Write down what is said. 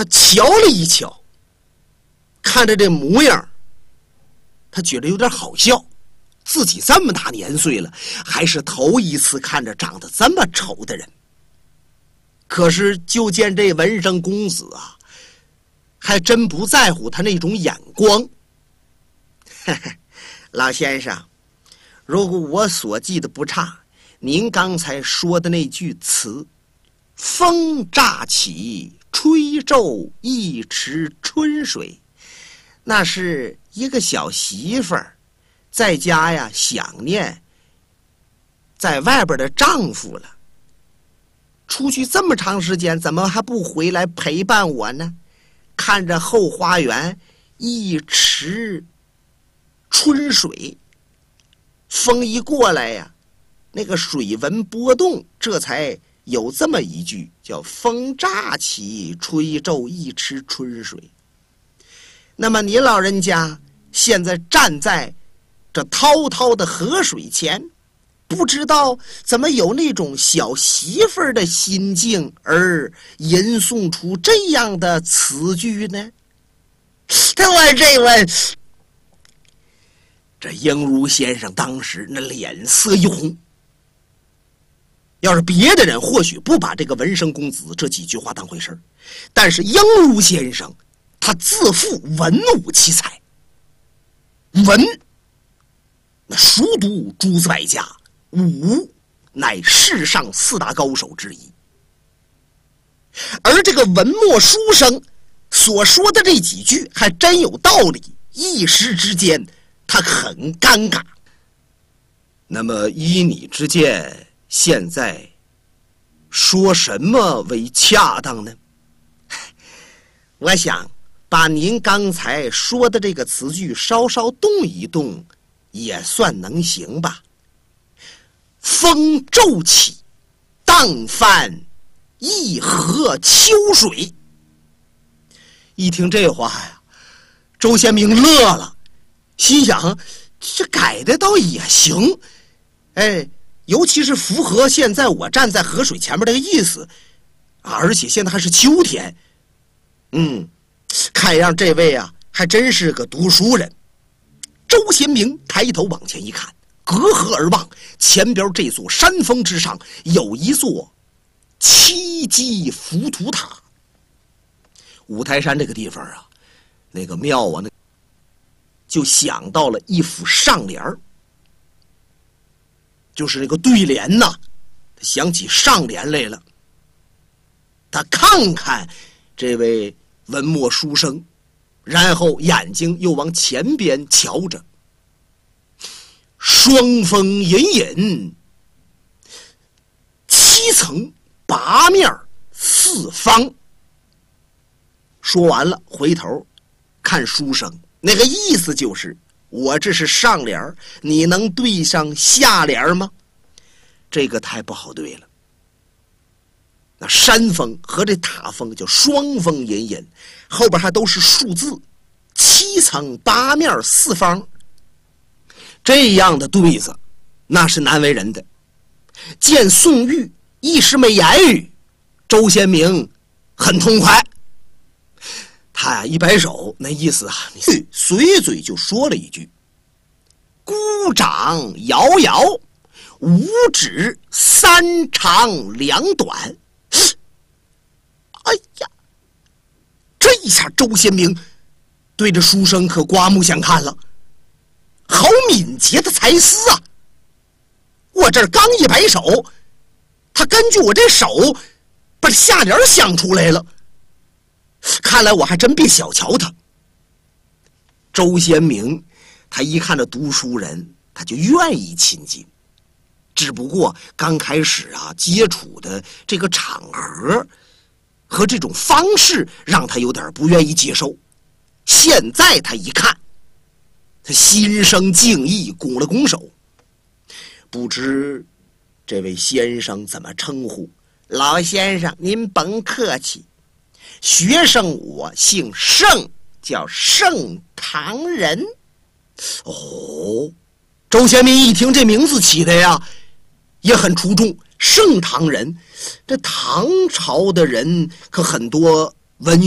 他瞧了一瞧，看着这模样，他觉得有点好笑。自己这么大年岁了，还是头一次看着长得这么丑的人。可是就见这文生公子啊，还真不在乎他那种眼光。老先生，如果我所记得不差，您刚才说的那句词“风乍起，吹皱一池春水”，那是一个小媳妇儿在家呀想念在外边的丈夫了，出去这么长时间，怎么还不回来陪伴我呢？看着后花园一池春水，风一过来呀，那个水纹波动，这才有这么一句叫“风乍起，吹皱一池春水”。那么你老人家现在站在这滔滔的河水前，不知道怎么有那种小媳妇儿的心境而吟诵出这样的词句呢？这英如先生当时那脸色一红。要是别的人或许不把这个文生公子这几句话当回事，但是英如先生他自负文武奇才，文那熟读诸子百家，武乃世上四大高手之一。而这个文墨书生所说的这几句还真有道理，一时之间他很尴尬。那么依你之见，现在说什么为恰当呢？我想把您刚才说的这个词句稍稍动一动，也算能行吧。风骤起，荡翻一河秋水。一听这话呀，周先明乐了，心想这改的倒也行，尤其是符合现在我站在河水前面这个意思啊，而且现在还是秋天。看样这位啊还真是个读书人。周先明抬头往前一看，隔河而望，前边这座山峰之上有一座七级浮屠塔。五台山这个地方啊，那个庙啊，就想到了一副上联儿，就是那个对联呐，想起上联来了。他看看这位文墨书生，然后眼睛又往前边瞧着。双峰隐隐，七层八面四方。说完了，回头看书生，那个意思就是我这是上联，你能对上下联吗？这个太不好对了。那山峰和这塔峰叫双峰隐隐，后边还都是数字，七层八面四方，这样的对子那是难为人的。见宋玉一时没言语，周先明很痛快，他呀一摆手，那意思啊，你随嘴就说了一句：孤掌摇摇，五指三长两短。哎呀，这一下周先明对着书生可刮目相看了，好敏捷的才思啊！我这刚一摆手，他根据我这手把下联想出来了，看来我还真别小瞧他。周先明他一看这读书人，他就愿意亲近，只不过刚开始啊接触的这个场合和这种方式让他有点不愿意接受。现在他一看，他心生敬意，拱了拱手。不知这位先生怎么称呼？老先生您甭客气，学生我姓盛，叫盛唐人。哦，周先明一听这名字起的呀也很出众，盛唐人，这唐朝的人可很多文